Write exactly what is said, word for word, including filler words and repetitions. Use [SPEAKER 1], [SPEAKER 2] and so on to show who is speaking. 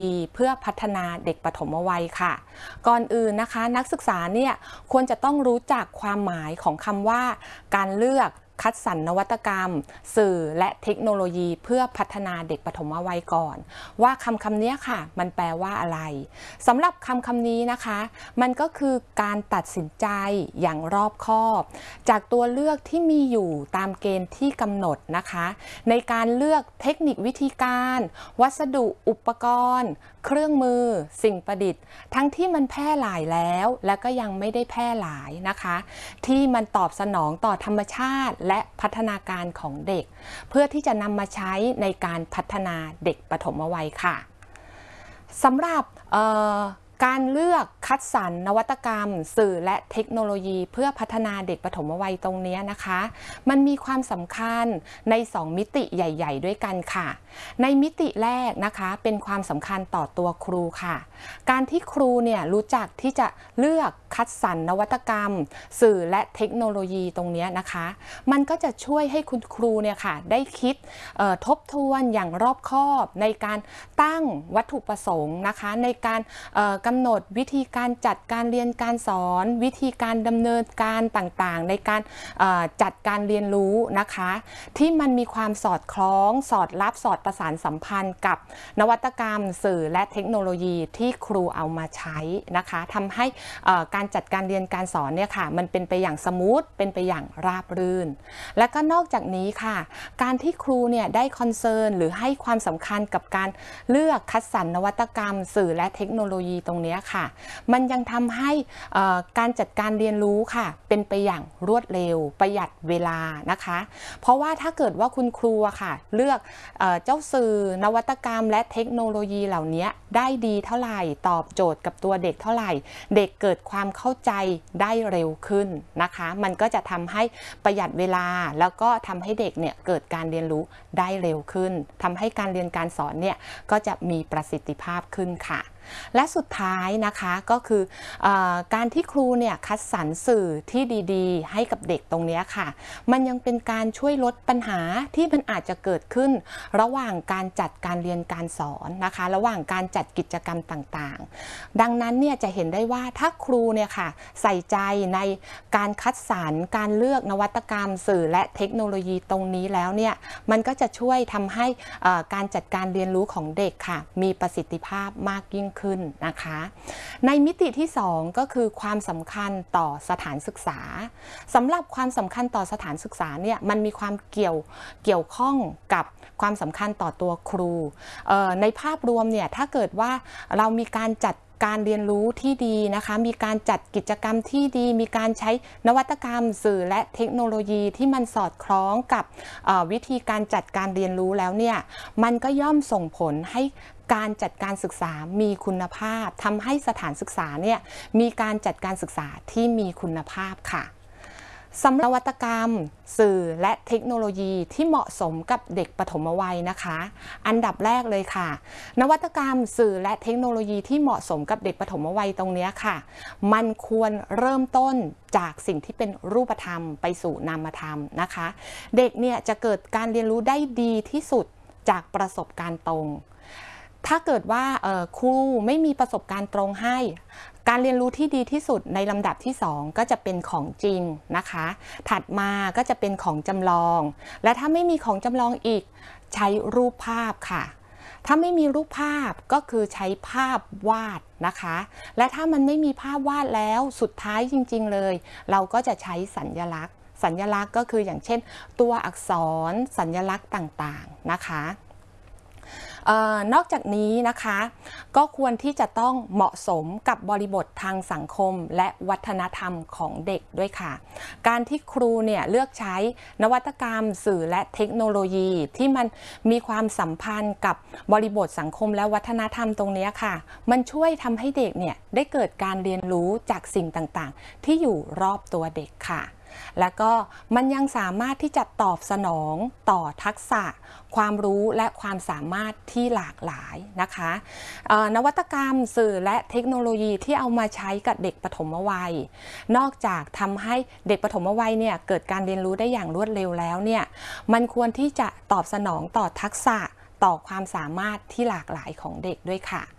[SPEAKER 1] เพื่อพัฒนาเด็กปฐมวัยค่ะก่อนอื่นนะคะนักศึกษาเนี่ยควรจะต้องรู้จักความหมายของคำว่าการเลือกคัดสรรนวัตกรรมสื่อและเทคโนโลยีเพื่อพัฒนาเด็กปฐมวัยก่อนว่าคำคำนี้ค่ะมันแปลว่าอะไรสำหรับคำคำนี้นะคะมันก็คือการตัดสินใจอย่างรอบคอบจากตัวเลือกที่มีอยู่ตามเกณฑ์ที่กำหนดนะคะในการเลือกเทคนิควิธีการวัสดุอุปกรณ์เครื่องมือสิ่งประดิษฐ์ทั้งที่มันแพร่หลายแล้วและก็ยังไม่ได้แพร่หลายนะคะที่มันตอบสนองต่อธรรมชาติและพัฒนาการของเด็กเพื่อที่จะนำมาใช้ในการพัฒนาเด็กปฐมวัยค่ะสำหรับการเลือกคัดสรรนวัตกรรมสื่อและเทคโนโลยีเพื่อพัฒนาเด็กปฐมวัยตรงนี้นะคะมันมีความสำคัญในสองมิติใหญ่ๆด้วยกันค่ะในมิติแรกนะคะเป็นความสำคัญต่อตัวครูค่ะการที่ครูเนี่ยรู้จักที่จะเลือกคัดสรรนวัตกรรมสื่อและเทคโนโลยีตรงนี้นะคะมันก็จะช่วยให้คุณครูเนี่ยค่ะได้คิดทบทวนอย่างรอบคอบในการตั้งวัตถุประสงค์นะคะในการกำหนดวิธีการจัดการเรียนการสอนวิธีการดำเนินการต่างๆในการจัดการเรียนรู้นะคะที่มันมีความสอดคล้องสอดรับสอดประสานสัมพันธ์กับนวัตกรรมสื่อและเทคโนโลยีที่ครูเอามาใช้นะคะทำให้การจัดการเรียนการสอนเนี่ยค่ะมันเป็นไปอย่างสมูทเป็นไปอย่างราบรื่นและก็นอกจากนี้ค่ะการที่ครูเนี่ยได้คอนเซิร์นหรือให้ความสำคัญกับการเลือกคัดสรรนวัตกรรมสื่อและเทคโนโลยีตรงนี้ค่ะมันยังทำให้การจัดการเรียนรู้ค่ะเป็นไปอย่างรวดเร็วประหยัดเวลานะคะเพราะว่าถ้าเกิดว่าคุณครูค่ะเลือกเจ้าสื่อนวัตกรรมและเทคโนโลยีเหล่านี้ได้ดีเท่าไหร่ตอบโจทย์กับตัวเด็กเท่าไหร่เด็กเกิดความเข้าใจได้เร็วขึ้นนะคะมันก็จะทำให้ประหยัดเวลาแล้วก็ทำให้เด็กเนี่ยเกิดการเรียนรู้ได้เร็วขึ้นทำให้การเรียนการสอนเนี่ยก็จะมีประสิทธิภาพขึ้นค่ะและสุดท้ายนะคะก็คืออการที่ครูเนี่ยคัดสรรสื่อที่ดีๆให้กับเด็กตรงนี้ค่ะมันยังเป็นการช่วยลดปัญหาที่มันอาจจะเกิดขึ้นระหว่างการจัดการเรียนการสอนนะคะระหว่างการจัดกิจกรรมต่างๆดังนั้นเนี่ยจะเห็นได้ว่าถ้าครูเนี่ยค่ะใส่ใจในการคัดสรรการเลือกนวัตกรรมสื่อและเทคโนโลยีตรงนี้แล้วเนี่ยมันก็จะช่วยทำให้การจัดการเรียนรู้ของเด็กค่ะมีประสิทธิภาพมากยิ่งขึ้นนะคะในมิติที่สองก็คือความสำคัญต่อสถานศึกษาสำหรับความสำคัญต่อสถานศึกษาเนี่ยมันมีความเกี่ยวเกี่ยวข้องกับความสำคัญต่อตัวครูในภาพรวมเนี่ยถ้าเกิดว่าเรามีการจัดการเรียนรู้ที่ดีนะคะมีการจัดกิจกรรมที่ดีมีการใช้นวัตกรรมสื่อและเทคโนโลยีที่มันสอดคล้องกับวิธีการจัดการเรียนรู้แล้วเนี่ยมันก็ย่อมส่งผลให้การจัดการศึกษามีคุณภาพทำให้สถานศึกษาเนี่ยมีการจัดการศึกษาที่มีคุณภาพค่ะสำหรับนวัตกรรมสื่อและเทคโนโลยีที่เหมาะสมกับเด็กปฐมวัยนะคะอันดับแรกเลยค่ะนวัตกรรมสื่อและเทคโนโลยีที่เหมาะสมกับเด็กปฐมวัยตรงนี้ค่ะมันควรเริ่มต้นจากสิ่งที่เป็นรูปธรรมไปสู่นามธรรมนะคะเด็กเนี่ยจะเกิดการเรียนรู้ได้ดีที่สุดจากประสบการณ์ตรงถ้าเกิดว่าครูไม่มีประสบการณ์ตรงให้การเรียนรู้ที่ดีที่สุดในลำดับที่สองก็จะเป็นของจริงนะคะถัดมาก็จะเป็นของจำลองและถ้าไม่มีของจำลองอีกใช้รูปภาพค่ะถ้าไม่มีรูปภาพก็คือใช้ภาพวาดนะคะและถ้ามันไม่มีภาพวาดแล้วสุดท้ายจริงๆเลยเราก็จะใช้สัญลักษณ์สัญลักษณ์ก็คืออย่างเช่นตัวอักษรสัญลักษณ์ต่างๆนะคะนอกจากนี้นะคะก็ควรที่จะต้องเหมาะสมกับบริบททางสังคมและวัฒนธรรมของเด็กด้วยค่ะการที่ครูเนี่ยเลือกใช้นวัตกรรมสื่อและเทคโนโลยีที่มันมีความสัมพันธ์กับบริบทสังคมและวัฒนธรรมตรงนี้ค่ะมันช่วยทำให้เด็กเนี่ยได้เกิดการเรียนรู้จากสิ่งต่างๆที่อยู่รอบตัวเด็กค่ะแล้วก็มันยังสามารถที่จะตอบสนองต่อทักษะความรู้และความสามารถที่หลากหลายนะคะนวัตกรรมสื่อและเทคโนโลยีที่เอามาใช้กับเด็กปฐมวัยนอกจากทำให้เด็กปฐมวัยเนี่ยเกิดการเรียนรู้ได้อย่างรวดเร็วแล้วเนี่ยมันควรที่จะตอบสนองต่อทักษะต่อความสามารถที่หลากหลายของเด็กด้วยค่ะ